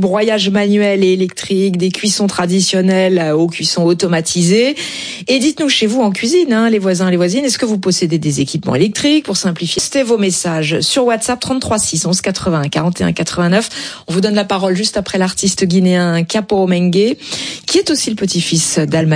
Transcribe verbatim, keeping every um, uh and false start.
broyage manuel et électrique, des cuissons traditionnelles aux cuissons automatisées. Et dites-nous chez vous en cuisine, hein, les voisins, les voisines, est-ce que vous possédez des équipements électriques pour simplifier? Postez vos messages sur WhatsApp trente-trois six onze quatre-vingts quarante et un quatre-vingt-neuf. On vous donne la parole juste après l'artiste guinéen Capo Mengue, qui est aussi le petit-fils d'Alma